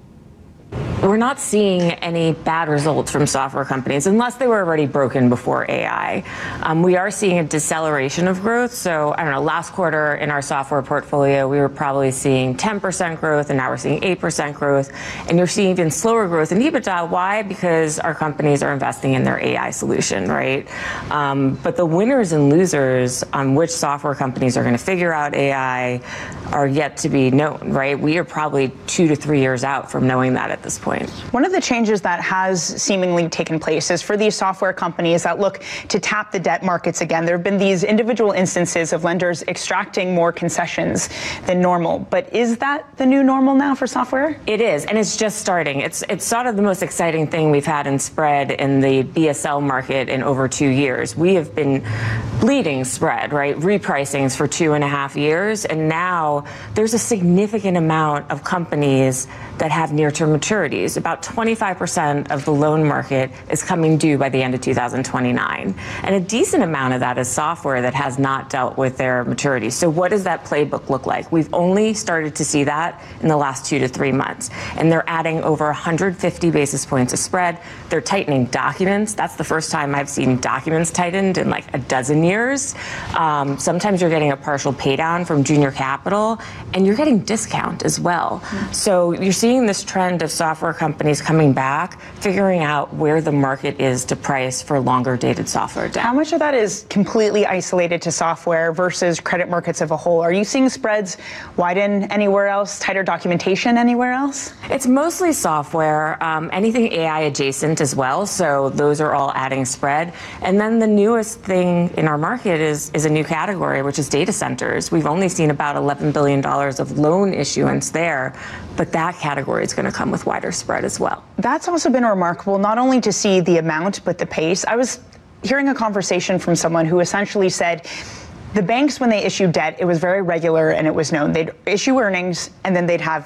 We're not seeing any bad results from software companies unless they were already broken before A I. Um, we are seeing a deceleration of growth. So, I don't know, last quarter in our software portfolio, we were probably seeing ten percent growth, and now we're seeing eight percent growth. And you're seeing even slower growth in EBITDA. Why? Because our companies are investing in their A I solution, right? Um, but the winners and losers on which software companies are going to figure out A I are yet to be known, right? We are probably two to three years out from knowing that at this point. One of the changes that has seemingly taken place is for these software companies that look to tap the debt markets again. There have been these individual instances of lenders extracting more concessions than normal. But is that the new normal now for software? It is, and it's just starting. It's it's sort of the most exciting thing we've had in spread in the B S L market in over two years. We have been bleeding spread, right? Repricings for two and a half years, and now there's a significant amount of companies that have near-term maturities. About twenty-five percent of the loan market is coming due by the end of two thousand twenty-nine. And a decent amount of that is software that has not dealt with their maturities. So what does that playbook look like? We've only started to see that in the last two to three months. And they're adding over one hundred fifty basis points of spread. They're tightening documents. That's the first time I've seen documents tightened in like a dozen years. Um, sometimes you're getting a partial pay down from junior capital, and you're getting discount as well. Mm-hmm. So you're seeing this trend of software companies coming back, figuring out where the market is to price for longer dated software debt. How much of that is completely isolated to software versus credit markets as a whole? Are you seeing spreads widen anywhere else, tighter documentation anywhere else? It's mostly software, um, anything A I adjacent as well. So those are all adding spread. And then the newest thing in our market is, is a new category, which is data centers. We've only seen about eleven billion dollars of loan issuance there, but that category is going to come with wider spread as well. That's also been remarkable, not only to see the amount, but the pace. I was hearing a conversation from someone who essentially said the banks, when they issue debt, it was very regular and it was known. They'd issue earnings and then they'd have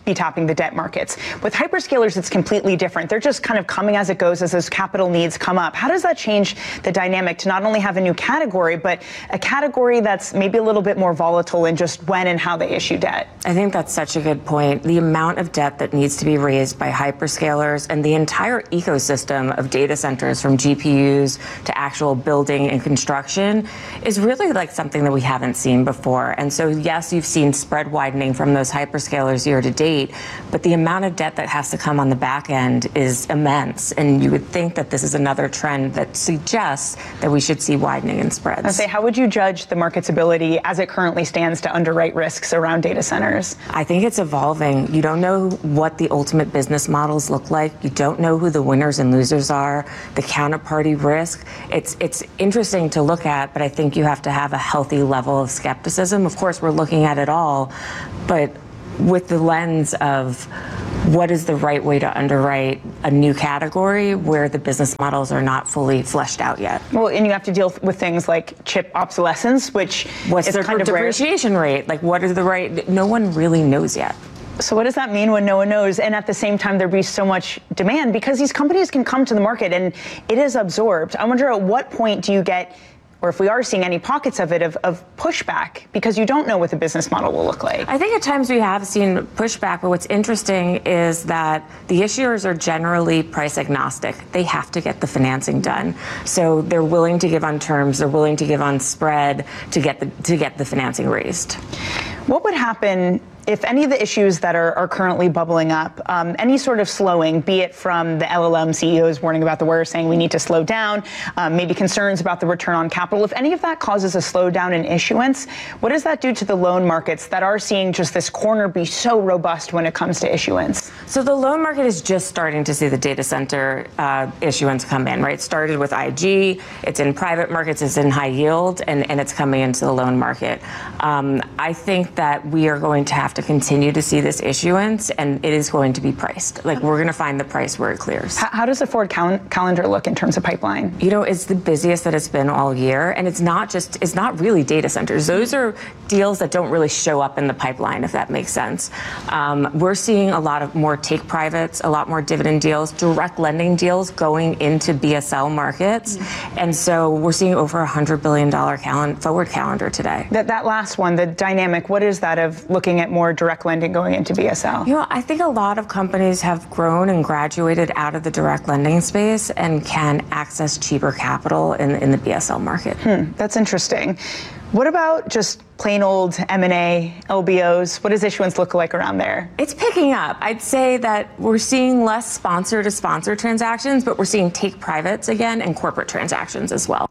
be tapping the debt markets. With hyperscalers, it's completely different. They're just kind of coming as it goes as those capital needs come up. How does that change the dynamic to not only have a new category, but a category that's maybe a little bit more volatile in just when and how they issue debt? I think that's such a good point. The amount of debt that needs to be raised by hyperscalers and the entire ecosystem of data centers, from G P Us to actual building and construction, is really like something that we haven't seen before. And so, yes, you've seen spread widening from those hyperscalers year to date, but the amount of debt that has to come on the back end is immense. And you would think that this is another trend that suggests that we should see widening in spreads. I say, how would you judge the market's ability as it currently stands to underwrite risks around data centers? I think it's evolving. You don't know what the ultimate business models look like. You don't know who the winners and losers are, the counterparty risk. It's it's interesting to look at, but I think you have to have a healthy level of skepticism. Of course, we're looking at it all, but with the lens of what is the right way to underwrite a new category where the business models are not fully fleshed out yet. Well, and you have to deal with things like chip obsolescence, which What's is their kind of rare. depreciation rate? Like, what is the right? No one really knows yet. So what does that mean when no one knows? And at the same time, there be so much demand because these companies can come to the market and it is absorbed. I wonder at what point do you get, or if we are seeing any pockets of it, of, of pushback, because you don't know what the business model will look like. I think at times we have seen pushback, but what's interesting is that the issuers are generally price agnostic. They have to get the financing done. So they're willing to give on terms, they're willing to give on spread to get the, to get the financing raised. What would happen if any of the issues that are, are currently bubbling up, um, any sort of slowing, be it from the L L M C E Os warning about the war, saying we need to slow down, um, maybe concerns about the return on capital, if any of that causes a slowdown in issuance, what does that do to the loan markets that are seeing just this corner be so robust when it comes to issuance? So the loan market is just starting to see the data center uh, issuance come in, right? It started with I G, it's in private markets, it's in high yield, and, and it's coming into the loan market. Um, I think that we are going to have to continue to see this issuance, and it is going to be priced. Like, we're going to find the price where it clears. How, how does the forward cal- calendar look in terms of pipeline? You know, it's the busiest that it's been all year, and it's not just, it's not really data centers. Those are deals that don't really show up in the pipeline, if that makes sense. Um, we're seeing a lot of more take privates, a lot more dividend deals, direct lending deals going into B S L markets. Mm-hmm. And so we're seeing over a one hundred billion dollars cal- forward calendar today. That, that last one, the dynamic, what is that of looking at more direct lending going into B S L? You know, I think a lot of companies have grown and graduated out of the direct lending space and can access cheaper capital in, in the B S L market. Hmm, that's interesting. What about just plain old M and A, L B Os? What does issuance look like around there? It's picking up. I'd say that we're seeing less sponsor to sponsor transactions, but we're seeing take privates again and corporate transactions as well.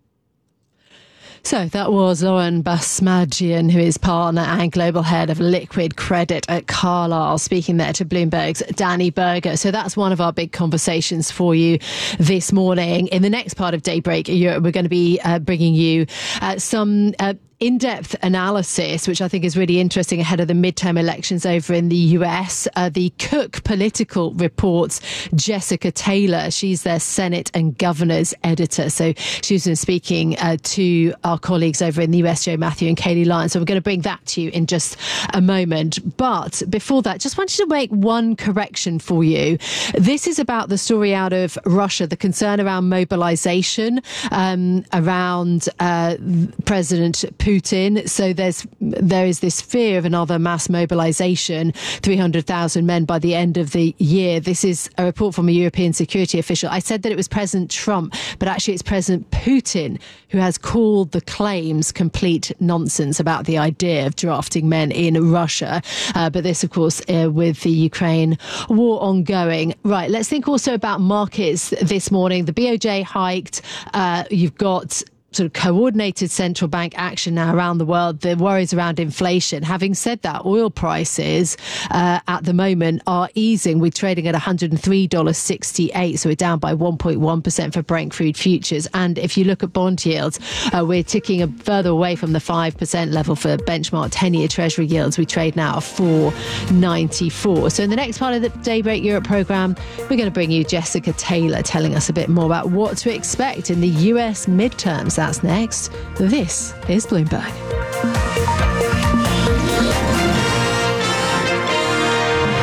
So that was Lauren Basmadjian, who is partner and global head of liquid credit at Carlyle, speaking there to Bloomberg's Danny Berger. So that's one of our big conversations for you this morning. In the next part of Daybreak Europe, we're going to be uh, bringing you uh, some uh, in-depth analysis, which I think is really interesting ahead of the midterm elections over in the U S. Uh, the Cook Political Report's Jessica Taylor. She's their Senate and Governors editor. So she's been speaking uh, to our colleagues over in the U S, Joe Matthew and Kaylee Lyon. So we're going to bring that to you in just a moment. But before that, just wanted to make one correction for you. This is about the story out of Russia, the concern around mobilization um, around uh, President Putin. So there's there is this fear of another mass mobilization, three hundred thousand men by the end of the year. This is a report from a European security official. I said that it was President Trump, but actually it's President Putin who has called the claims complete nonsense about the idea of drafting men in Russia. Uh, but this, of course, uh, with the Ukraine war ongoing. Right, let's think also about markets this morning. The B O J hiked. Uh, you've got sort of coordinated central bank action now around the world, the worries around inflation. Having said that, oil prices uh, at the moment are easing. We're trading at one hundred three dollars sixty-eight, so we're down by one point one percent for Brent crude futures. And if you look at bond yields, uh, we're ticking a further away from the five percent level for benchmark ten-year Treasury yields. We trade now at four ninety-four. So in the next part of the Daybreak Europe programme, we're going to bring you Jessica Taylor telling us a bit more about what to expect in the U S midterms. That's next. This is Bloomberg.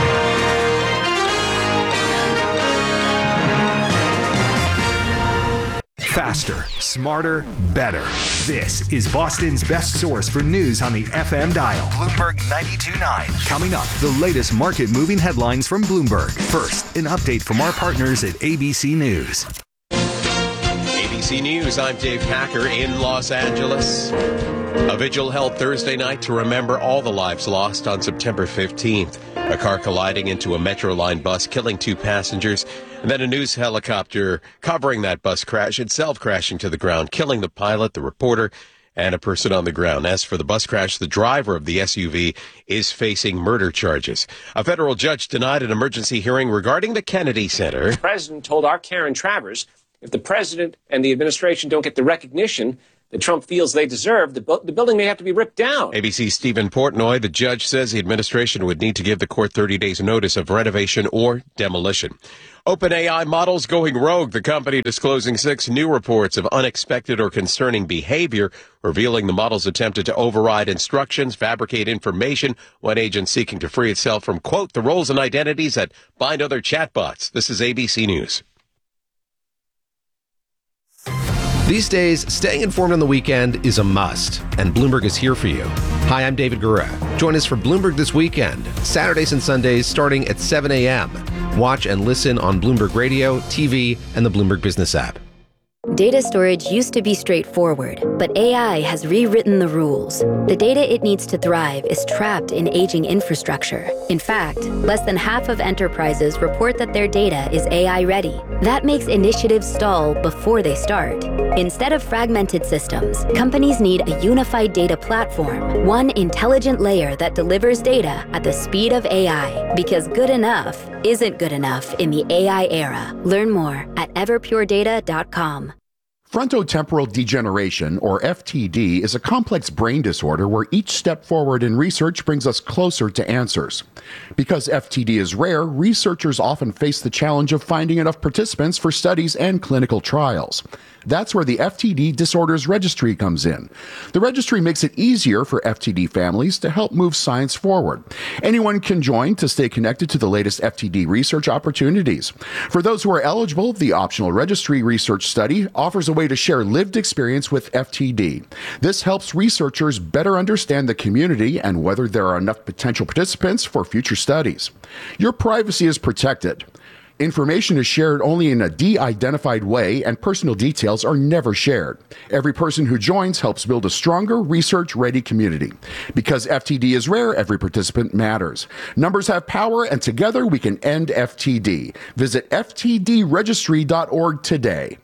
Faster, smarter, better. This is Boston's best source for news on the F M dial. Bloomberg ninety-two point nine. Coming up, the latest market-moving headlines from Bloomberg. First, an update from our partners at A B C News. A B C News, I'm Dave Packer in Los Angeles. A vigil held Thursday night to remember all the lives lost on September fifteenth. A car colliding into a Metro Line bus, killing two passengers, and then a news helicopter covering that bus crash, itself crashing to the ground, killing the pilot, the reporter, and a person on the ground. As for the bus crash, the driver of the S U V is facing murder charges. A federal judge denied an emergency hearing regarding the Kennedy Center. The president told our Karen Travers, if the president and the administration don't get the recognition that Trump feels they deserve, the, bu- the building may have to be ripped down. A B C's Stephen Portnoy, the judge says the administration would need to give the court thirty days notice of renovation or demolition. OpenAI models going rogue. The company disclosing six new reports of unexpected or concerning behavior, revealing the models attempted to override instructions, fabricate information, one agent seeking to free itself from, quote, the roles and identities that bind other chatbots. This is A B C News. These days, staying informed on the weekend is a must, and Bloomberg is here for you. Hi, I'm David Gura. Join us for Bloomberg This Weekend, Saturdays and Sundays starting at seven a.m. Watch and listen on Bloomberg Radio, T V, and the Bloomberg Business app. Data storage used to be straightforward, but A I has rewritten the rules. The data it needs to thrive is trapped in aging infrastructure. In fact, less than half of enterprises report that their data is A I ready. That makes initiatives stall before they start. Instead of fragmented systems, companies need a unified data platform, one intelligent layer that delivers data at the speed of A I, because good enough isn't good enough in the A I era. Learn more at everpure data dot com. Frontotemporal degeneration, or F T D, is a complex brain disorder where each step forward in research brings us closer to answers. Because F T D is rare, researchers often face the challenge of finding enough participants for studies and clinical trials. That's where the F T D Disorders Registry comes in. The registry makes it easier for F T D families to help move science forward. Anyone can join to stay connected to the latest F T D research opportunities. For those who are eligible, the optional registry research study offers a way to share lived experience with F T D. This helps researchers better understand the community and whether there are enough potential participants for future studies. Your privacy is protected. Information is shared only in a de-identified way, and personal details are never shared. Every person who joins helps build a stronger, research-ready community. Because F T D is rare, every participant matters. Numbers have power, and together we can end F T D. Visit f t d registry dot org today.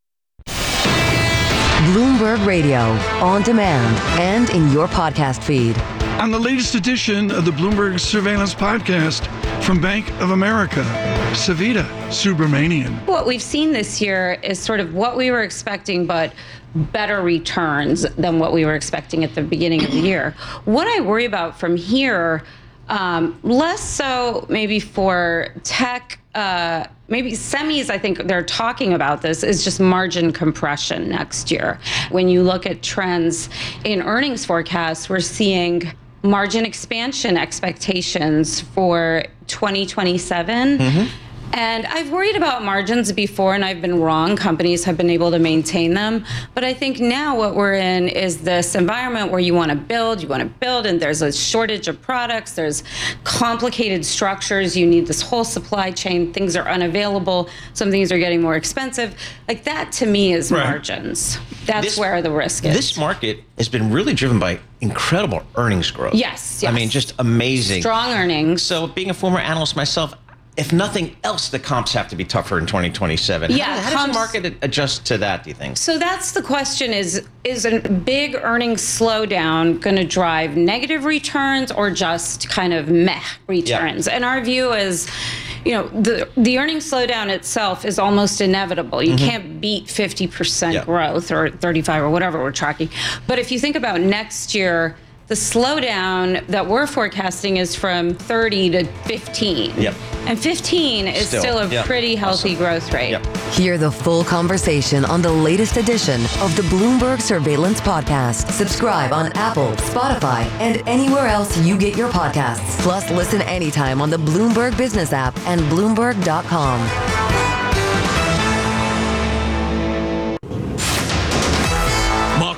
Bloomberg Radio, on demand and in your podcast feed. On the latest edition of the Bloomberg Surveillance Podcast from Bank of America, Savita Subramanian. What we've seen this year is sort of what we were expecting, but better returns than what we were expecting at the beginning of the year. What I worry about from here, um, less so maybe for tech, uh, maybe semis, I think they're talking about this, is just margin compression next year. When you look at trends in earnings forecasts, we're seeing margin expansion expectations for twenty twenty-seven. Mm-hmm. And I've worried about margins before, and I've been wrong. Companies have been able to maintain them. But I think now what we're in is this environment where you want to build, you want to build, and there's a shortage of products. There's complicated structures. You need this whole supply chain. Things are unavailable. Some things are getting more expensive. Like that, to me, is right. Margins. That's this, where the risk is. This market has been really driven by incredible earnings growth. Yes, yes. I mean, just amazing. Strong earnings. So being a former analyst myself, if nothing else, the comps have to be tougher in twenty twenty-seven. Yeah, how, how comps, does the market adjust to that, do you think? So that's the question, is, is a big earnings slowdown going to drive negative returns or just kind of meh returns? Yeah. And our view is, you know, the the earnings slowdown itself is almost inevitable. You mm-hmm. can't beat fifty percent yeah. growth or thirty-five or whatever we're tracking. But if you think about next year, the slowdown that we're forecasting is from thirty to fifteen. Yep. And fifteen is still, still a yep. pretty healthy awesome. growth rate. Yep. Hear the full conversation on the latest edition of the Bloomberg Surveillance Podcast. Subscribe on Apple, Spotify, and anywhere else you get your podcasts. Plus, listen anytime on the Bloomberg Business app and Bloomberg dot com.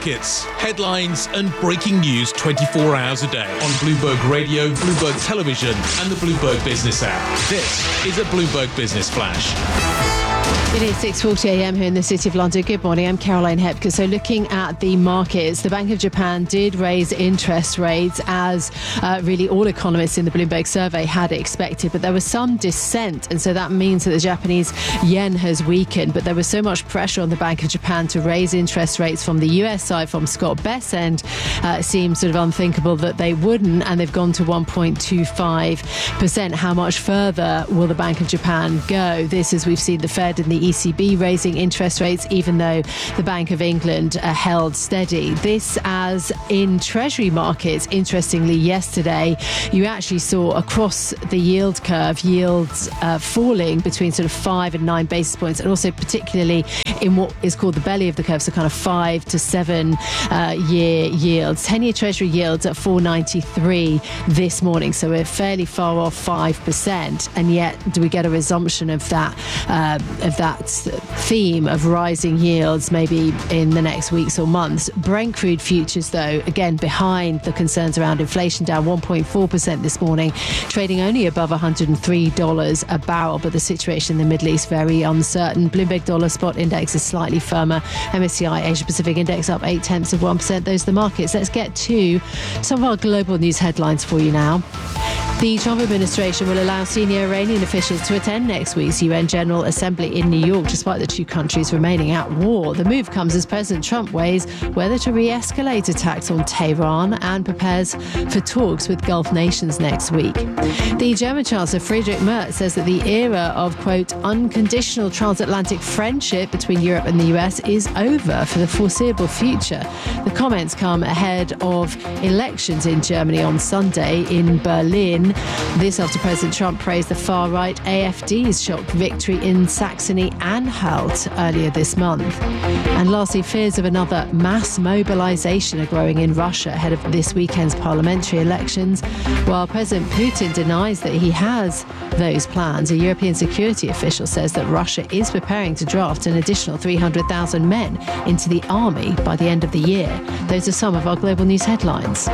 markets, headlines, and breaking news twenty-four hours a day on Bloomberg Radio, Bloomberg Television, and the Bloomberg Business app. This is a Bloomberg Business Flash. It is six forty a m here in the City of London. Good morning, I'm Caroline Hepker. So looking at the markets, the Bank of Japan did raise interest rates as uh, really all economists in the Bloomberg survey had expected, but there was some dissent, and so that means that the Japanese yen has weakened. But there was so much pressure on the Bank of Japan to raise interest rates from the U S side, from Scott Bess end, uh, it seems sort of unthinkable that they wouldn't, and they've gone to one point two five percent. How much further will the Bank of Japan go? This is, we've seen the Fed and the E C B raising interest rates, even though the Bank of England uh, held steady. This as in Treasury markets, interestingly, yesterday, you actually saw across the yield curve, yields uh, falling between sort of five and nine basis points, and also particularly in what is called the belly of the curve, so kind of five to seven uh, year yields. ten-year Treasury yields at four ninety-three this morning, so we're fairly far off five percent, and yet do we get a resumption of that uh, of that theme of rising yields maybe in the next weeks or months? Brent crude futures, though, again behind the concerns around inflation, down one point four percent this morning, trading only above one hundred three dollars a barrel, but the situation in the Middle East very uncertain. Bloomberg Dollar Spot Index is slightly firmer. M S C I Asia Pacific Index up eight tenths of one percent. Those are the markets. Let's get to some of our global news headlines for you now. The Trump administration will allow senior Iranian officials to attend next week's U N General Assembly in New York, despite the two countries remaining at war. The move comes as President Trump weighs whether to re-escalate attacks on Tehran and prepares for talks with Gulf nations next week. The German Chancellor Friedrich Merz says that the era of, quote, unconditional transatlantic friendship between Europe and the U S is over for the foreseeable future. The comments come ahead of elections in Germany on Sunday in Berlin. This after President Trump praised the far-right A F D's shock victory in Saxony-Anhalt earlier this month. And lastly, fears of another mass mobilization are growing in Russia ahead of this weekend's parliamentary elections. While President Putin denies that he has those plans, a European security official says that Russia is preparing to draft an additional three hundred thousand men into the army by the end of the year. Those are some of our global news headlines.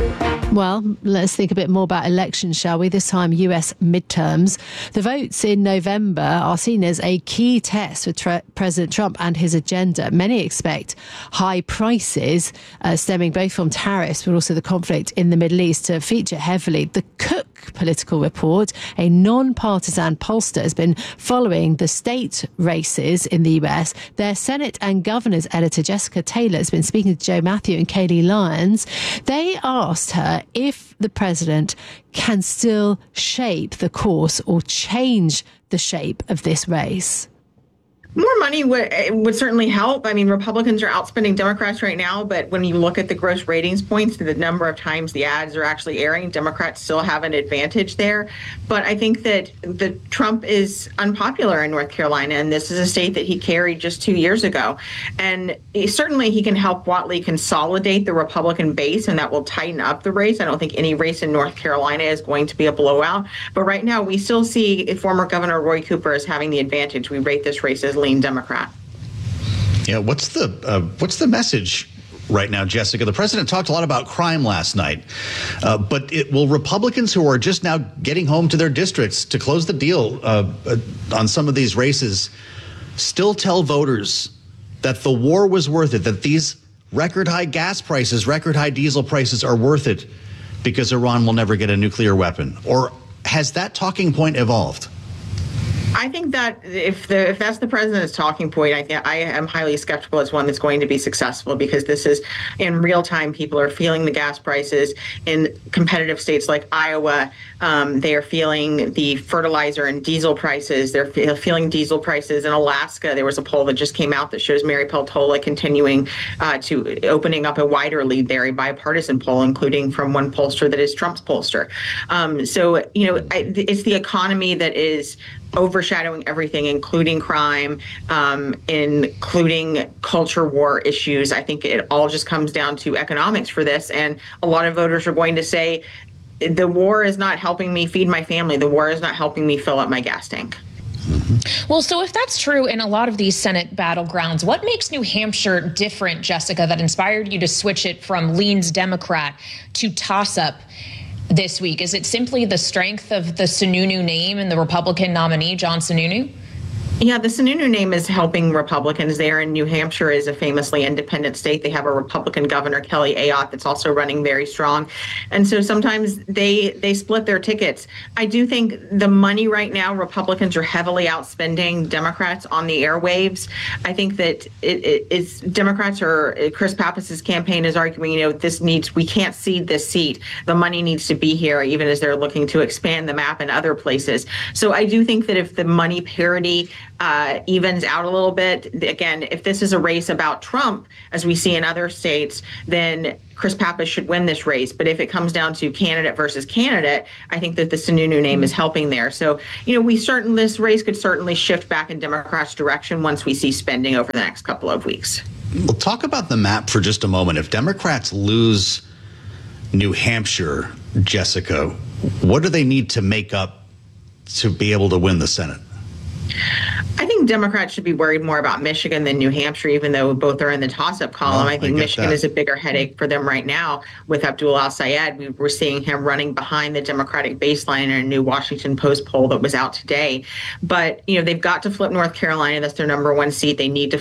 Well, let's think a bit more about elections, shall we? This time, U S midterms. The votes in November are seen as a key test for tre- President Trump and his agenda. Many expect high prices, uh, stemming both from tariffs but also the conflict in the Middle East, to feature heavily. The Cook Political Report, a non-partisan pollster, has been following the state races in the U S. Their Senate and Governors editor, Jessica Taylor, has been speaking to Joe Matthew and Kayleigh Lyons. They asked her if the president can still shape the course or change the shape of this race. More money would would certainly help. I mean, Republicans are outspending Democrats right now, but when you look at the gross ratings points, the number of times the ads are actually airing, Democrats still have an advantage there. But I think that the Trump is unpopular in North Carolina, and this is a state that he carried just two years ago. And he, certainly he can help Whatley consolidate the Republican base, and that will tighten up the race. I don't think any race in North Carolina is going to be a blowout. But right now, we still see former Governor Roy Cooper as having the advantage. We rate this race as lean Democrat. Yeah, what's the uh, what's the message right now, Jessica? The president talked a lot about crime last night, uh, but it, will Republicans who are just now getting home to their districts to close the deal uh, uh, on some of these races still tell voters that the war was worth it, that these record high gas prices, record high diesel prices are worth it because Iran will never get a nuclear weapon? Or has that talking point evolved? I think that if the if that's the president's talking point, I think I am highly skeptical it's one that's going to be successful, because this is in real time. People are feeling the gas prices in competitive states like Iowa. Um, they are feeling the fertilizer and diesel prices. They're fe- feeling diesel prices in Alaska. There was a poll that just came out that shows Mary Peltola continuing uh, to opening up a wider lead there, a bipartisan poll, including from one pollster that is Trump's pollster. Um, so, you know, I, it's the economy that is overshadowing everything, including crime, um, including culture war issues. I think it all just comes down to economics for this. And a lot of voters are going to say, the war is not helping me feed my family. The war is not helping me fill up my gas tank. Mm-hmm. Well, so if that's true in a lot of these Senate battlegrounds, what makes New Hampshire different, Jessica, that inspired you to switch it from leans Democrat to toss-up this week? Is it simply the strength of the Sununu name and the Republican nominee, John Sununu? Yeah, the Sununu name is helping Republicans there, and New Hampshire is a famously independent state. They have a Republican governor, Kelly Ayotte, that's also running very strong. And so sometimes they they split their tickets. I do think the money right now, Republicans are heavily outspending Democrats on the airwaves. I think that it, it, it's Democrats are, Chris Pappas' campaign is arguing, you know, this needs, we can't cede this seat. The money needs to be here, even as they're looking to expand the map in other places. So I do think that if the money parity Uh, evens out a little bit. Again, if this is a race about Trump, as we see in other states, then Chris Pappas should win this race. But if it comes down to candidate versus candidate, I think that the Sununu name is helping there. So, you know, we certain this race could certainly shift back in Democrats' direction once we see spending over the next couple of weeks. Well, talk about the map for just a moment. If Democrats lose New Hampshire, Jessica, what do they need to make up to be able to win the Senate? I think Democrats should be worried more about Michigan than New Hampshire, even though both are in the toss-up column. Oh, I think I get Michigan that. is a bigger headache for them right now with Abdul Al-Sayed. We were seeing him running behind the Democratic baseline in a new Washington Post poll that was out today. But, you know, they've got to flip North Carolina. That's their number one seat. They need to